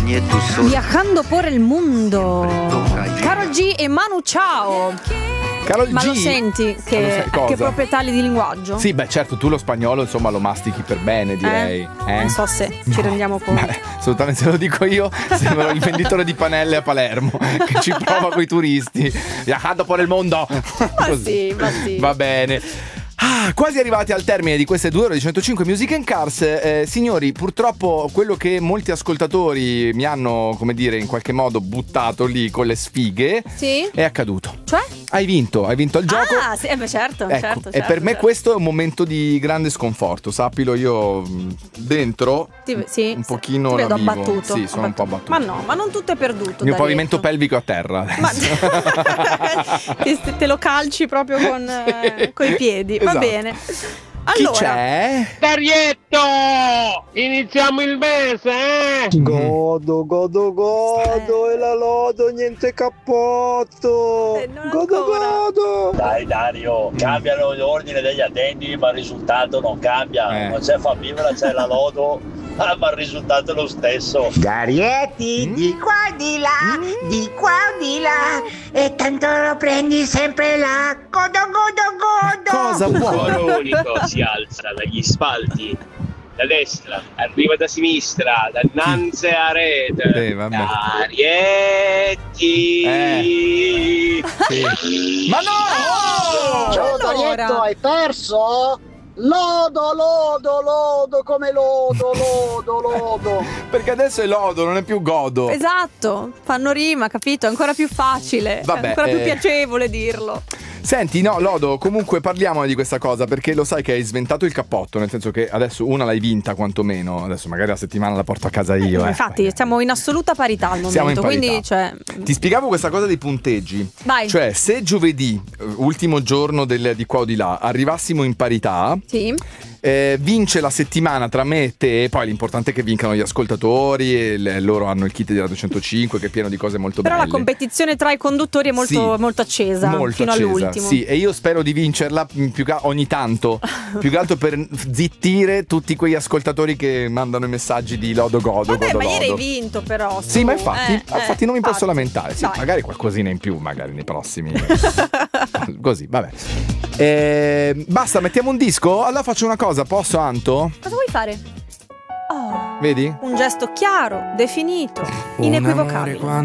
Viajando por el mundo. Karol G e Manu Chao. Karol Ma G, lo senti che proprietà di linguaggio? Sì, beh, certo, tu lo spagnolo insomma lo mastichi per bene, direi. Non so se ci rendiamo conto. Assolutamente, se lo dico io, sembro il venditore di panelle a Palermo che ci prova coi turisti. Viajando por el mondo. Ma sì. Va bene. Quasi arrivati al termine di queste 2 ore di 105 Music and Cars. Signori, purtroppo quello che molti ascoltatori mi hanno, come dire, in qualche modo buttato lì con le sfighe è accaduto. Cioè? Hai vinto il gioco. Ah, sì, certo, ecco, certo. E per me questo è un momento di grande sconforto. Sappilo, io dentro un pochino ti vedo la vivo. abbattuto. Sì, sono un po' abbattuto. Ma no, ma non tutto è perduto. Il mio pavimento pelvico a terra. Ma te lo calci proprio con i piedi. Esatto. Va bene. Chi Allora, c'è? Darietto! Iniziamo il mese, Godo e la lodo, niente cappotto. Godo. Dai Dario, cambiano l'ordine degli addendi ma il risultato non cambia. Non c'è Fabiola, c'è la lodo, ma il risultato è lo stesso. Darietti, di qua di là, di qua di là, e tanto lo prendi sempre là. Godo. Cosa vuoi? Coro unico si alza dagli spalti, da destra, arriva da sinistra, da innanzi a rete. Vabbè. Darietti! Sì. Ma no! Ciao Darietto, hai perso? Lodo, come lodo. Perché adesso è lodo, non è più godo. esatto, fanno rima, capito? È ancora più facile, Vabbè, è ancora più piacevole dirlo. Senti, no, Lodo, comunque parliamone di questa cosa, perché lo sai che hai sventato il cappotto, nel senso che adesso una l'hai vinta quantomeno, adesso magari la settimana la porto a casa io. Infatti siamo in assoluta parità al momento, Siamo in parità. quindi cioè... Ti spiegavo questa cosa dei punteggi. Vai. Cioè, se giovedì, ultimo giorno di qua o di là, arrivassimo in parità, Sì. vince la settimana tra me e te. Poi l'importante è che vincano gli ascoltatori e loro hanno il kit di Radio 105 che è pieno di cose molto Però belle. la competizione tra i conduttori è molto, Sì, molto accesa, molto fino accesa, all'ultimo. sì, e io spero di vincerla ogni tanto, più che altro per zittire tutti quegli ascoltatori che mandano i messaggi di lodo godo. Vabbè, godo, ma ieri hai lodo. vinto però. Sì, ma infatti non mi posso infatti. lamentare. Sì, Dai. magari qualcosina in più, magari nei prossimi. Così, vabbè. Basta, mettiamo un disco? Allora faccio una cosa, posso, Anto? Cosa vuoi fare? Oh, Vedi? un gesto chiaro, definito, inequivocabile.